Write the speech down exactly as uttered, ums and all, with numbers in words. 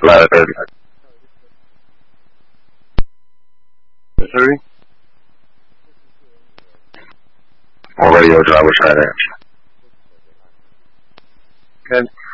letter. Missouri? Or radio driver side answer. Good.